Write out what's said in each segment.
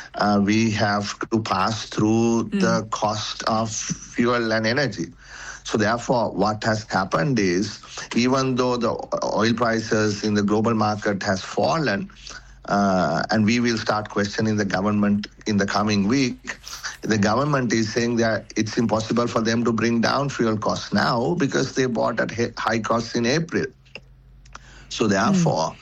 we have to pass through the cost of fuel and energy. So therefore, what has happened is, even though the oil prices in the global market has fallen, and we will start questioning the government in the coming week, the government is saying that it's impossible for them to bring down fuel costs now because they bought at high costs in April. So therefore,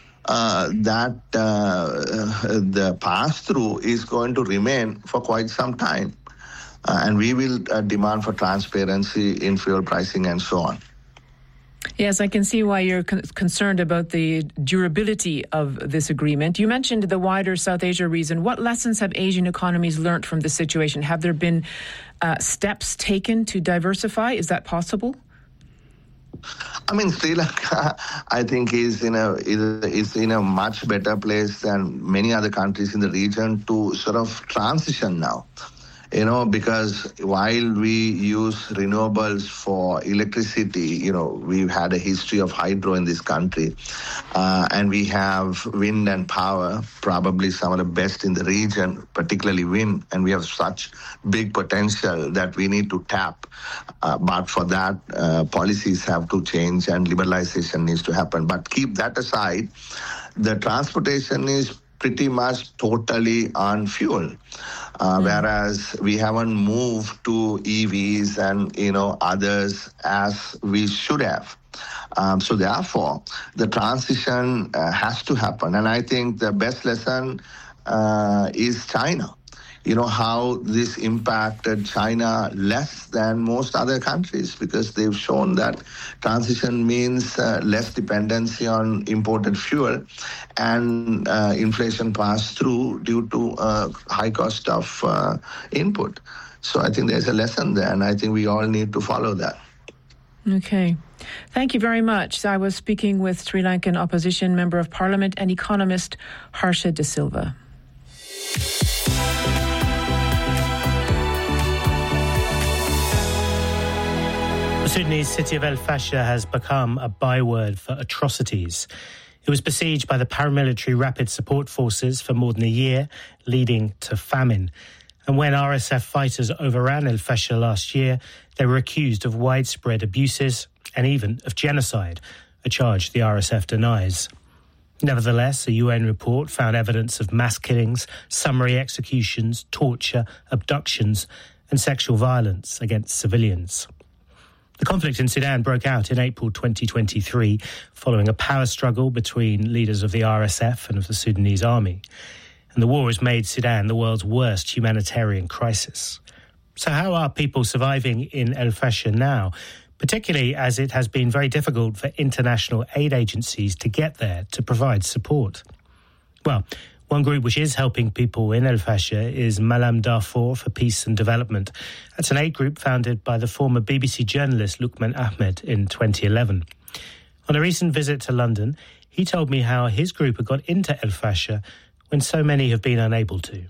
the pass-through is going to remain for quite some time. And we will demand for transparency in fuel pricing and so on. Yes, I can see why you're concerned about the durability of this agreement. You mentioned the wider South Asia region. What lessons have Asian economies learnt from this situation? Have there been steps taken to diversify? Is that possible? I mean, Sri Lanka, I think, is in a much better place than many other countries in the region to sort of transition now. Because while we use renewables for electricity, we've had a history of hydro in this country, and we have wind and power, probably some of the best in the region, particularly wind, and we have such big potential that we need to tap. But for that, policies have to change and liberalization needs to happen. But keep that aside, the transportation is pretty much totally on fuel. Whereas we haven't moved to EVs and, others as we should have. So therefore, the transition has to happen. And I think the best lesson is China. How this impacted China less than most other countries, because they've shown that transition means less dependency on imported fuel and inflation passed through due to high cost of input. So I think there's a lesson there, and I think we all need to follow that. Okay. Thank you very much. I was speaking with Sri Lankan opposition member of parliament and economist Harsha De Silva. The Sudanese city of El Fasher has become a byword for atrocities. It was besieged by the paramilitary Rapid Support Forces for more than a year, leading to famine. And when RSF fighters overran El Fasher last year, they were accused of widespread abuses and even of genocide, a charge the RSF denies. Nevertheless, a UN report found evidence of mass killings, summary executions, torture, abductions, and sexual violence against civilians. The conflict in Sudan broke out in April 2023 following a power struggle between leaders of the RSF and of the Sudanese army. And the war has made Sudan the world's worst humanitarian crisis. So how are people surviving in El Fasher now, particularly as it has been very difficult for international aid agencies to get there to provide support? Well, one group which is helping people in El Fasher is Malam Darfur for Peace and Development. That's an aid group founded by the former BBC journalist Luqman Ahmed in 2011. On a recent visit to London, he told me how his group had got into El Fasher when so many have been unable to.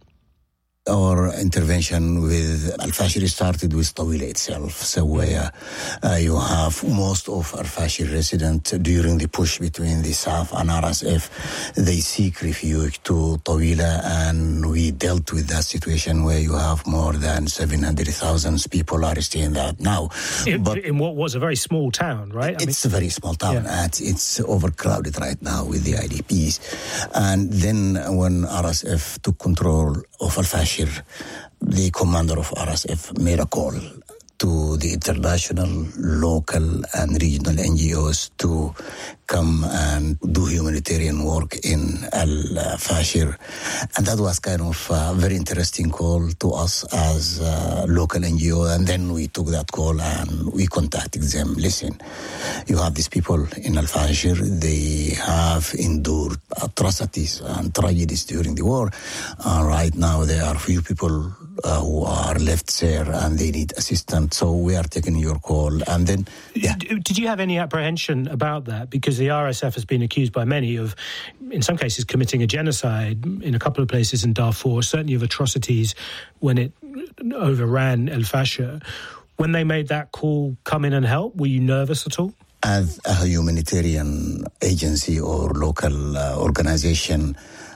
Our intervention with Al Fasher started with Tawila itself. So where you have most of Al Fasher residents during the push between the SAF and RSF, they seek refuge to Tawila, and we dealt with that situation where you have more than 700,000 people are staying there now. In what was a very small town, right? It's a very small town, and it's overcrowded right now with the IDPs. And then when RSF took control of Al Fasher, the commander of RSF made a call to the international, local and regional NGOs to come and do humanitarian work in El Fasher. And that was kind of a very interesting call to us as a local NGO. And then we took that call and we contacted them. Listen, you have these people in El Fasher. They have endured atrocities and tragedies during the war. Right now, there are few people who are left there and they need assistance. So we are taking your call. And then, Did you have any apprehension about that? Because the RSF has been accused by many of, in some cases, committing a genocide in a couple of places in Darfur, certainly of atrocities when it overran El Fasher. When they made that call, come in and help, were you nervous at all? As a humanitarian agency or local organization,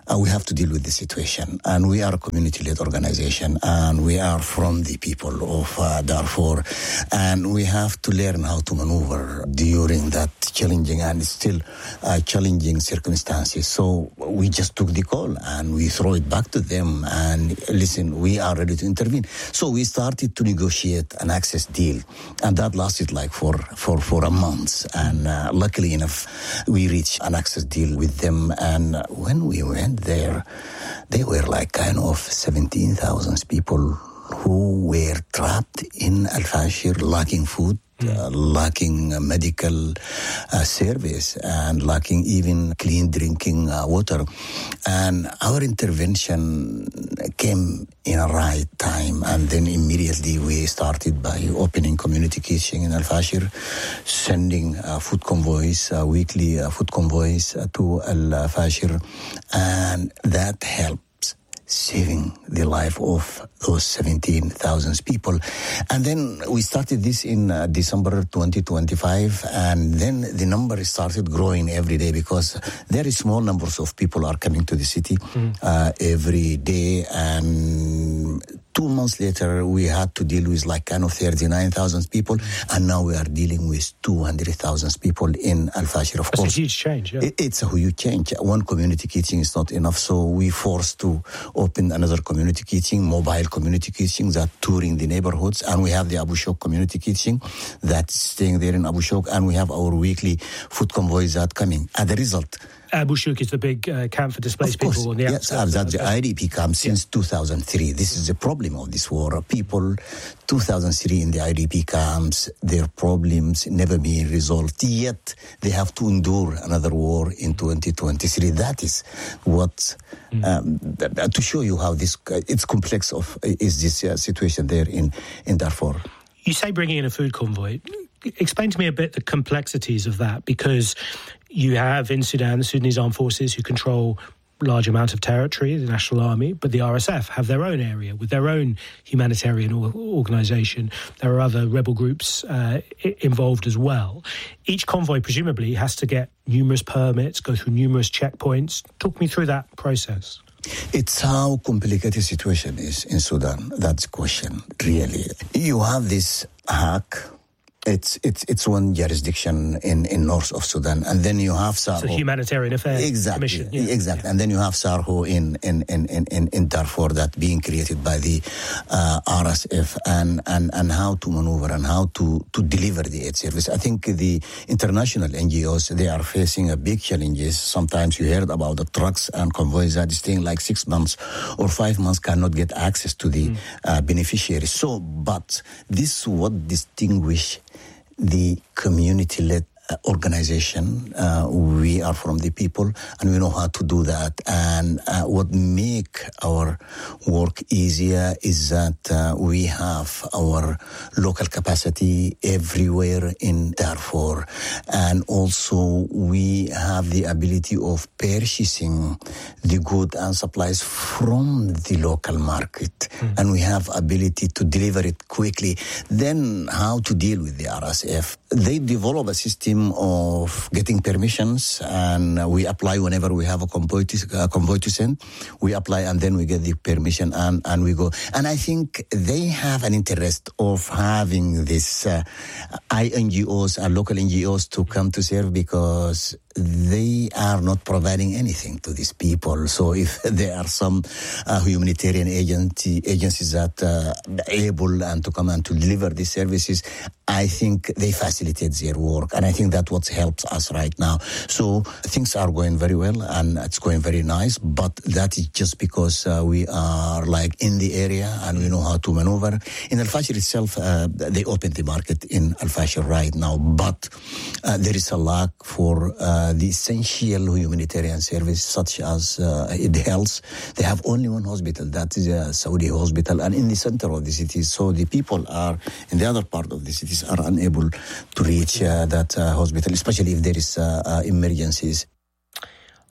we have to deal with the situation. And we are a community-led organization, and we are from the people of Darfur. And we have to learn how to maneuver during that challenging and still challenging circumstances. So we just took the call and we throw it back to them and listen, we are ready to intervene. So we started to negotiate an access deal, and that lasted like for a month. And luckily enough, we reached an access deal with them. And when we went there, they were like kind of 17,000 people who were trapped in Al-Fashir, lacking food, lacking medical service, and lacking even clean drinking water. And our intervention came in a right time, and then immediately we started by opening community kitchen in Al-Fashir, sending food convoys, weekly food convoys to Al-Fashir, and that helped saving the life of those 17,000 people. And then we started this in December 2025, and then the number started growing every day because very small numbers of people are coming to the city every day. And 2 months later, we had to deal with like kind of 39,000 people, and now we are dealing with 200,000 people in Al-Fashir. Of course, it's a huge change. Yeah. It's a huge change. One community kitchen is not enough, so we forced to open another community kitchen, mobile community kitchen that touring the neighborhoods, and we have the Abu Shok community kitchen that's staying there in Abu Shok, and we have our weekly food convoys that coming. As a result, Abu Shuk is the big camp for displaced people on the outskirts. Yes, that's the IDP camp since 2003. This is the problem of this war. People, 2003 in the IDP camps, their problems never been resolved. Yet they have to endure another war in 2023. That is what, to show you how this, it's complex is this situation there in Darfur. You say bringing in a food convoy. Explain to me a bit the complexities of that, because you have in Sudan the Sudanese armed forces who control large amount of territory, the National Army, but the RSF have their own area with their own humanitarian organisation. There are other rebel groups involved as well. Each convoy presumably has to get numerous permits, go through numerous checkpoints. Talk me through that process. It's how complicated the situation is in Sudan. That's the question, really. You have this hack. It's one jurisdiction in north of Sudan, and then you have Sarho. It's a humanitarian affairs commission. Yeah. Exactly, and then you have Sarho in Darfur that being created by the RSF, and how to maneuver and how to deliver the aid service. I think the international NGOs, they are facing a big challenges. Sometimes you heard about the trucks and convoys that is staying like 6 months or 5 months, cannot get access to the beneficiaries. So, but this is what distinguish the community-led organization. We are from the people, and we know how to do that. And what make our work easier is that we have our local capacity everywhere in Darfur, and also we have the ability of purchasing the goods and supplies from the local market, and we have ability to deliver it quickly. Then how to deal with the RSF? They develop a system of getting permissions, and we apply whenever we have a convoy to send. We apply, and then we get the permission, and we go. And I think they have an interest of having this INGOs and local NGOs to come to serve, because they are not providing anything to these people. So if there are some humanitarian agencies that are able and to come and to deliver these services, I think they facilitate their work. And I think that's what helps us right now. So things are going very well, and it's going very nice. But that is just because we are like in the area and we know how to maneuver. In Al-Fashir itself, they opened the market in Al-Fashir right now. But there is a lack for the essential humanitarian service, such as the health. They have only one hospital, that is a Saudi hospital, and in the center of the city. So the people are in the other part of the cities are unable to reach that hospital, especially if there is emergencies.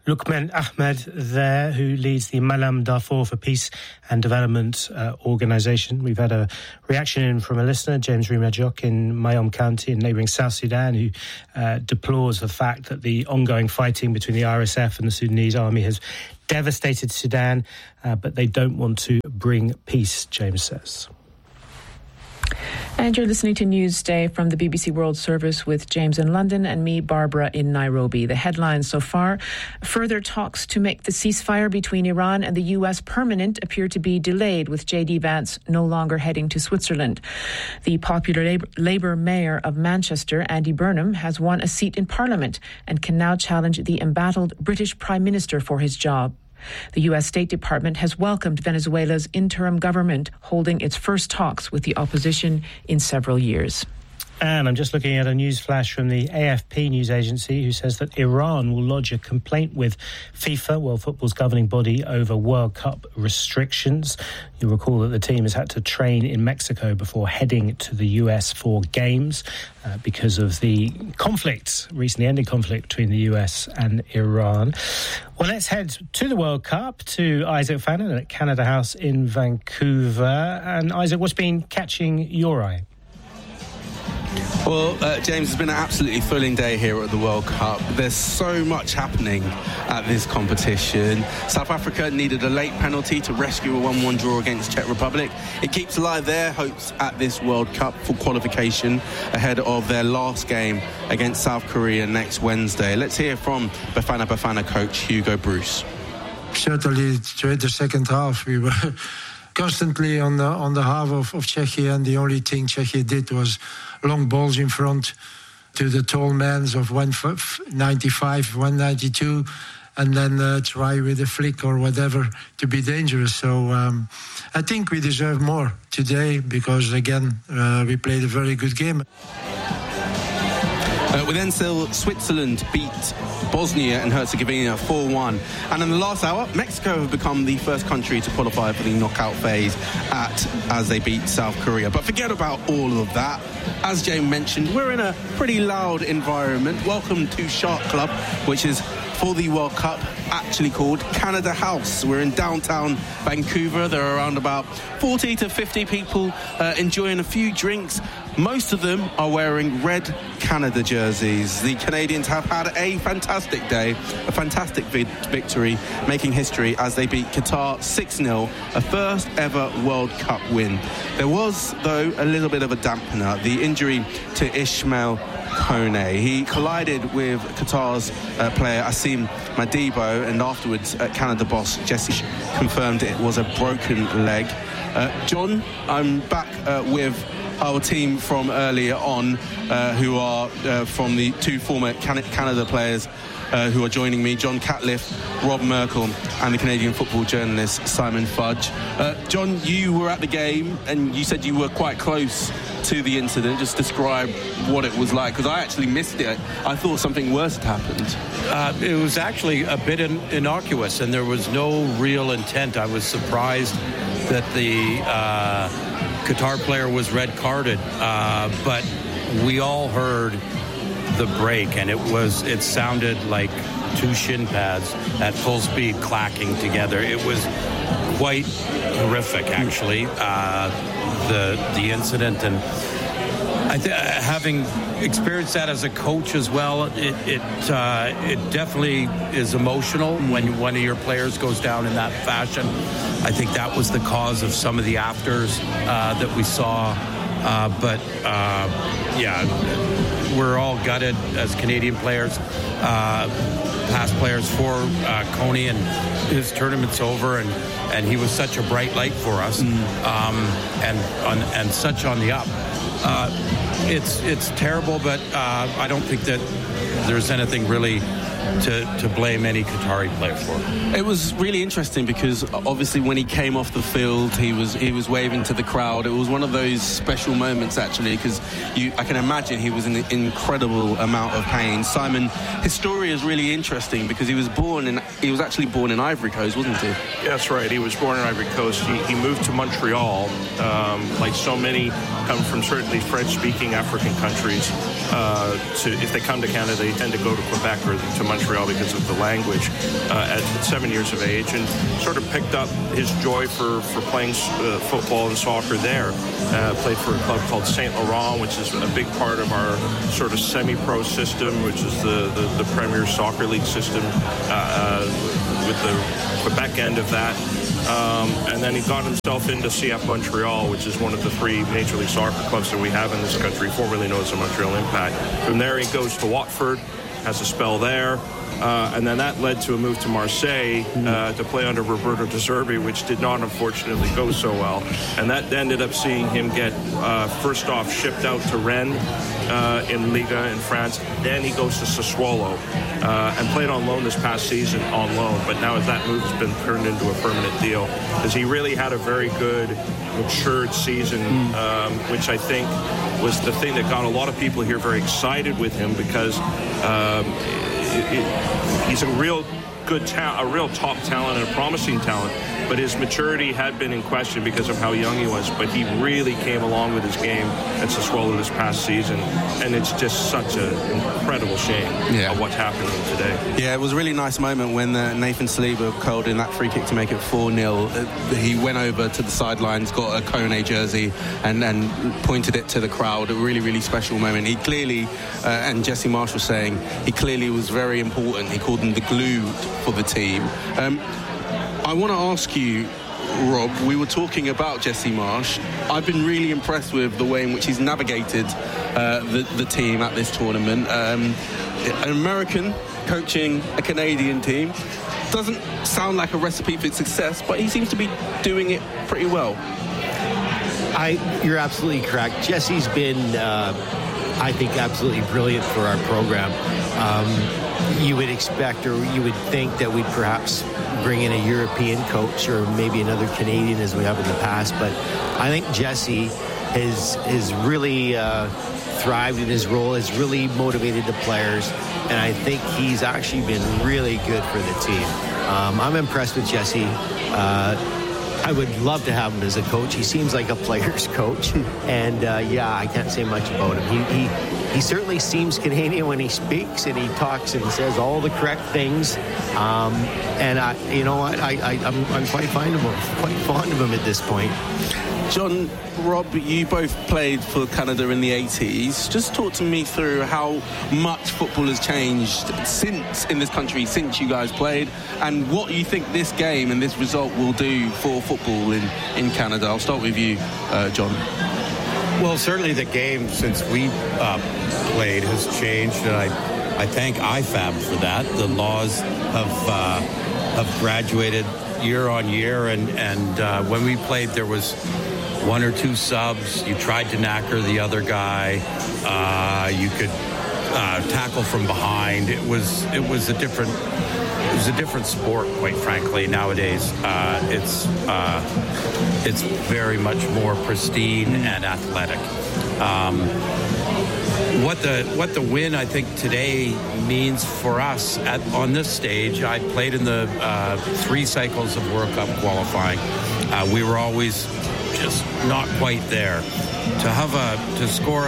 Lukman Ahmed there, who leads the Malam Darfur for Peace and Development organisation. We've had a reaction in from a listener, James Rimajok in Mayom County in neighbouring South Sudan, who deplores the fact that the ongoing fighting between the RSF and the Sudanese army has devastated Sudan, but they don't want to bring peace, James says. And you're listening to Newsday from the BBC World Service with James in London and me, Barbara, in Nairobi. The headlines so far: further talks to make the ceasefire between Iran and the US permanent appear to be delayed, with J.D. Vance no longer heading to Switzerland. The popular Labour mayor of Manchester, Andy Burnham, has won a seat in Parliament and can now challenge the embattled British Prime Minister for his job. The U.S. State Department has welcomed Venezuela's interim government holding its first talks with the opposition in several years. And I'm just looking at a news flash from the AFP news agency, who says that Iran will lodge a complaint with FIFA, World Football's governing body, over World Cup restrictions. You'll recall that the team has had to train in Mexico before heading to the US for games because of the recently ended conflict between the US and Iran. Well, let's head to the World Cup, to Isaac Fannin at Canada House in Vancouver. And Isaac, what's been catching your eye? Well, James, it's been an absolutely thrilling day here at the World Cup. There's so much happening at this competition. South Africa needed a late penalty to rescue a 1-1 draw against Czech Republic. It keeps alive their hopes at this World Cup for qualification ahead of their last game against South Korea next Wednesday. Let's hear from Bafana Bafana coach Hugo Bruce. Certainly, throughout the second half, we were constantly on the half of Czechia, and the only thing Czechia did was long balls in front to the tall men of 195, 192, and then try with a flick or whatever to be dangerous. So I think we deserve more today because, again, we played a very good game. We then saw Switzerland beat Bosnia and Herzegovina 4-1. And in the last hour, Mexico have become the first country to qualify for the knockout phase as they beat South Korea. But forget about all of that. As Jane mentioned, we're in a pretty loud environment. Welcome to Shark Club, which is for the World Cup actually called Canada House. We're in downtown Vancouver. There are around about 40 to 50 people enjoying a few drinks. Most of them are wearing red Canada jerseys. The Canadians have had a fantastic day, a fantastic victory, making history as they beat Qatar 6-0, a first ever World Cup win. There was, though, a little bit of a dampener, the injury to Ismail Kone. He collided with Qatar's player Asim Madibo, and afterwards Canada boss Jesse confirmed it was a broken leg. John, I'm back with our team from earlier on, who are from the two former Canada players who are joining me, John Catliff, Rob Merkel, and the Canadian football journalist Simon Fudge. John, you were at the game and you said you were quite close to the incident. Just describe what it was like, because I actually missed it. I thought something worse had happened. It was actually a bit innocuous and there was no real intent. I was surprised that the Qatar player was red carded, but we all heard the break, and it sounded like two shin pads at full speed clacking together. It was quite horrific, actually, the incident, and having experienced that as a coach as well, it definitely is emotional when one of your players goes down in that fashion. I think that was the cause of some of the afters that we saw. But we're all gutted as Canadian players, past players for Kone, and his tournament's over, and he was such a bright light for us, and such on the up. It's terrible, but I don't think that there's anything really to blame any Qatari player for. It was really interesting because obviously when he came off the field, he was waving to the crowd. It was one of those special moments, actually, because I can imagine he was in an incredible amount of pain. Simon, his story is really interesting because he was actually born in Ivory Coast, wasn't he? Yeah, that's right. He was born in Ivory Coast. He moved to Montreal, like so many come from certainly French-speaking African countries. If they come to Canada, they tend to go to Quebec or to Montreal because of the language at 7 years of age, and sort of picked up his joy for playing football and soccer there. Played for a club called Saint Laurent, which is a big part of our sort of semi-pro system, which is the Premier Soccer League system, with the Quebec end of that. And then he got himself into CF Montreal, which is one of the 3 Major League Soccer clubs that we have in this country, formerly known as the Montreal Impact. From there, he goes to Watford, has a spell there. And then that led to a move to Marseille to play under Roberto De Zerbi, which did not, unfortunately, go so well. And that ended up seeing him get, first off, shipped out to Rennes in Liga in France. Then he goes to Sassuolo and played on loan this past season on loan. But now that move has been turned into a permanent deal, because he really had a very good, matured season, which I think was the thing that got a lot of people here very excited with him, because he's a real good talent, a real top talent and a promising talent, but his maturity had been in question because of how young he was. But he really came along with his game at Sassuolo this past season, and it's just such an incredible shame of what's happening today. Yeah, it was a really nice moment when Nathan Saliba curled in that free kick to make it 4-0. He went over to the sidelines, got a Kone jersey, and pointed it to the crowd. A really, really special moment. He clearly, and Jesse Marsh was saying, he clearly was very important. He called him the glue for the team. I want to ask you, Rob, we were talking about Jesse Marsh. I've been really impressed with the way in which he's navigated the team at this tournament. An American coaching a Canadian team doesn't sound like a recipe for success, but he seems to be doing it pretty well. You're absolutely correct. Jesse's been, I think, absolutely brilliant for our program. You would expect, or you would think, that we'd perhaps bring in a European coach or maybe another Canadian, as we have in the past. But I think Jesse has really thrived in his role, has really motivated the players, and I think he's actually been really good for the team. I'm impressed with Jesse. I would love to have him as a coach. He seems like a player's coach, and I can't say much about him. He certainly seems Canadian when he speaks, and he talks and says all the correct things. And you know what? I'm quite fond of him at this point. John, Rob, you both played for Canada in the 80s. Just talk to me through how much football has changed in this country since you guys played, and what you think this game and this result will do for football in Canada. I'll start with you, John. Well, certainly the game since we played has changed, and I thank IFAB for that. The laws have graduated year on year, and when we played, there was 1 or 2 subs. You tried to knacker the other guy. You could tackle from behind. It was a different sport, quite frankly. Nowadays, it's very much more pristine and athletic. What the win, I think, today means for us on this stage. I played in the 3 cycles of World Cup qualifying. We were always just not quite there. To score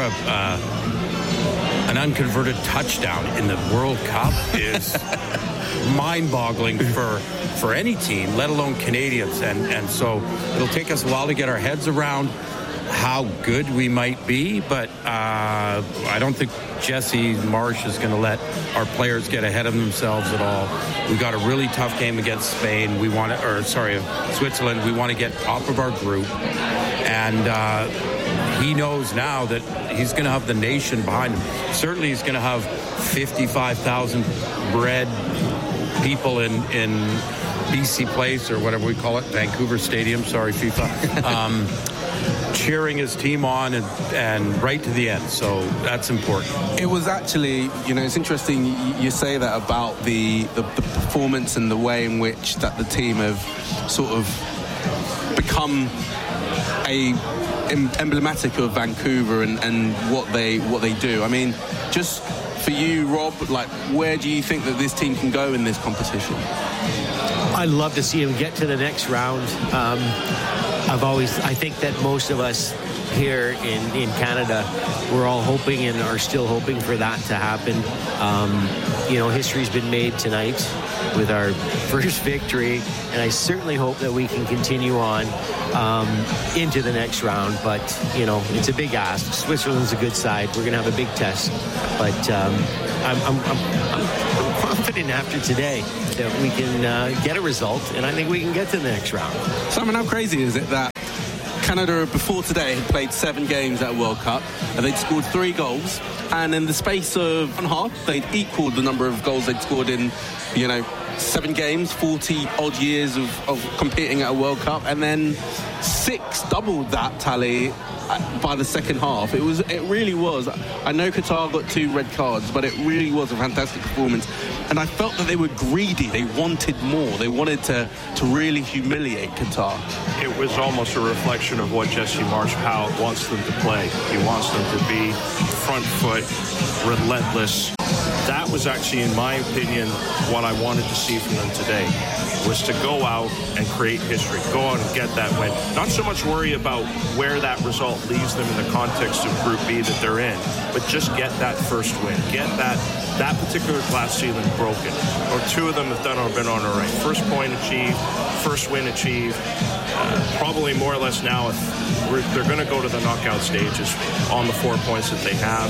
an unconverted touchdown in the World Cup is mind-boggling for any team, let alone Canadians. And so it'll take us a while to get our heads around how good we might be, but I don't think Jesse Marsh is going to let our players get ahead of themselves at all. We got a really tough game against Switzerland. We want to get top of our group, and he knows now that he's going to have the nation behind him. Certainly, he's going to have 55,000 bred people in BC Place, or whatever we call it, Vancouver Stadium. Sorry, FIFA. Cheering his team on and right to the end. So that's important. It was actually, it's interesting you say that about the performance and the way in which that the team have sort of become emblematic of Vancouver and what they do. I mean, just for you, Rob, where do you think that this team can go in this competition? I'd love to see him get to the next round. I think that most of us here in Canada, we're all hoping and are still hoping for that to happen. History's been made tonight with our first victory, and I certainly hope that we can continue on into the next round. But, it's a big ask. Switzerland's a good side. We're going to have a big test. But I'm confident after today that we can get a result, and I think we can get to the next round. Simon, how crazy is it that Canada, before today, had played 7 games at World Cup, and they'd scored 3 goals, and in the space of one half, they'd equalled the number of goals they'd scored in, 7 games, 40-odd years of competing at a World Cup, and then 6 doubled that tally by the second half. It really was. I know Qatar got 2 red cards, but it really was a fantastic performance. And I felt that they were greedy. They wanted more. They wanted to really humiliate Qatar. It was almost a reflection of what Jesse Marsh-Howe wants them to play. He wants them to be front foot, relentless. That was actually, in my opinion, what I wanted to see from them today, was to go out and create history, go out and get that win. Not so much worry about where that result leaves them in the context of Group B that they're in, but just get that first win, get that particular glass ceiling broken. Or 2 of them have been on our right. First point achieved, first win achieved. Probably more or less now, if they're going to go to the knockout stages on the 4 points that they have.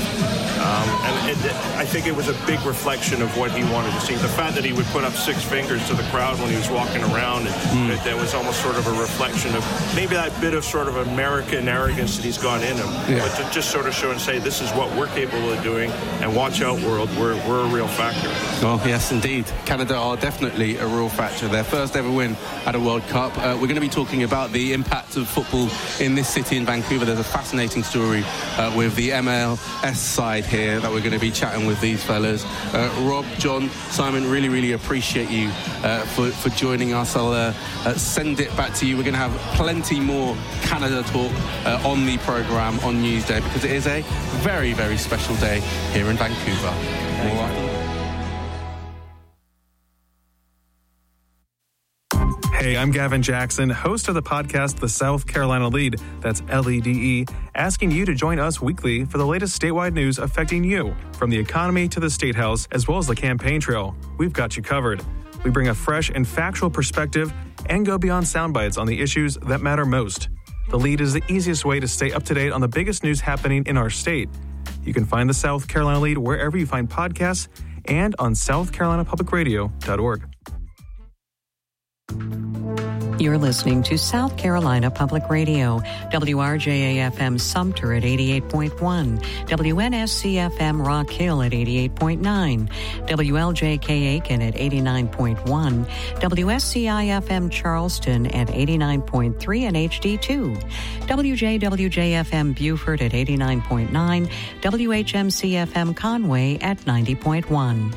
I think it was a big reflection of what he wanted to see. The fact that he would put up 6 fingers to the crowd when he was walking around, and that was almost sort of a reflection of maybe that bit of sort of American arrogance that he's got in him. Yeah. But to just sort of show and say, this is what we're capable of doing, and watch out, world, we're a real factor. Well, yes, indeed. Canada are definitely a real factor. Their first ever win at a World Cup. We're going to be talking about the impact of football in this city in Vancouver. There's a fascinating story with the MLS side here that we're going to be chatting with these fellas. Rob, John, Simon, really, really appreciate you for joining us. I'll send it back to you. We're going to have plenty more Canada talk on the programme on Newsday, because it is a very, very special day here in Vancouver. All right. Hey, I'm Gavin Jackson, host of the podcast The South Carolina Lead, that's LEDE, asking you to join us weekly for the latest statewide news affecting you, from the economy to the State House, as well as the campaign trail. We've got you covered. We bring a fresh and factual perspective and go beyond sound bites on the issues that matter most. The Lead is the easiest way to stay up to date on the biggest news happening in our state. You can find the South Carolina Lead wherever you find podcasts and on southcarolinapublicradio.org. You're listening to South Carolina Public Radio, WRJA-FM Sumter at 88.1, WNSC-FM Rock Hill at 88.9, WLJK Aiken at 89.1, WSCI-FM Charleston at 89.3 and HD2, WJWJ-FM Beaufort at 89.9, WHMC-FM Conway at 90.1.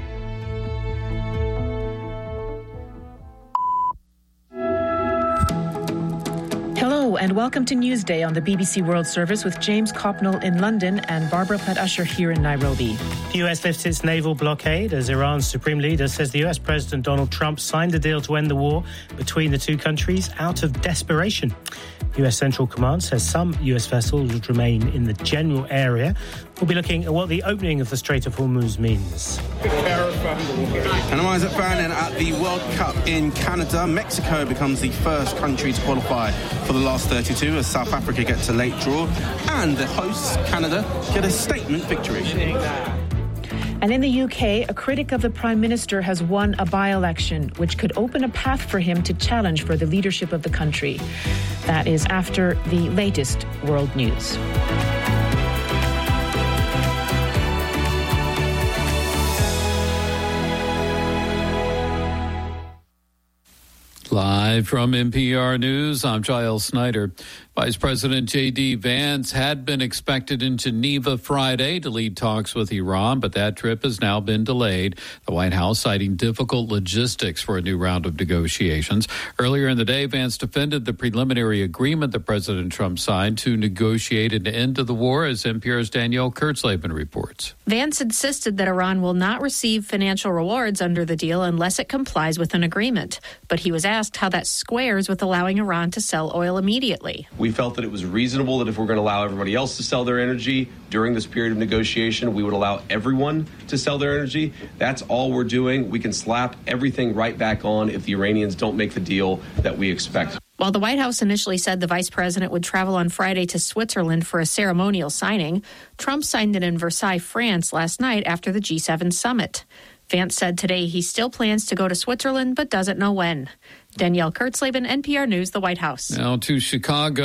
And welcome to Newsday on the BBC World Service with James Copnell in London and Barbara Platt-Usher here in Nairobi. The US lifts its naval blockade as Iran's supreme leader says the US President Donald Trump signed a deal to end the war between the two countries out of desperation. US Central Command says some US vessels would remain in the general area. We'll be looking at what the opening of the Strait of Hormuz means. And I'm Isaac Vernon at the World Cup in Canada. Mexico becomes the first country to qualify for the last 32 as South Africa gets a late draw. And the hosts, Canada, get a statement victory. And in the UK, a critic of the Prime Minister has won a by-election, which could open a path for him to challenge for the leadership of the country. That is after the latest world news. Live from NPR News, I'm Giles Snyder. Vice President J.D. Vance had been expected in Geneva Friday to lead talks with Iran, but that trip has now been delayed. The White House citing difficult logistics for a new round of negotiations. Earlier in the day, Vance defended the preliminary agreement that President Trump signed to negotiate an end to the war, as NPR's Danielle Kurtzleben reports. Vance insisted that Iran will not receive financial rewards under the deal unless it complies with an agreement. But he was asked how that squares with allowing Iran to sell oil immediately. We felt that it was reasonable that if we're going to allow everybody else to sell their energy during this period of negotiation, we would allow everyone to sell their energy. That's all we're doing. We can slap everything right back on if the Iranians don't make the deal that we expect. While the White House initially said the vice president would travel on Friday to Switzerland for a ceremonial signing, Trump signed it in Versailles, France last night after the G7 summit. Vance said today he still plans to go to Switzerland but doesn't know when. Danielle Kurtzleben, NPR News, the White House. Now to Chicago.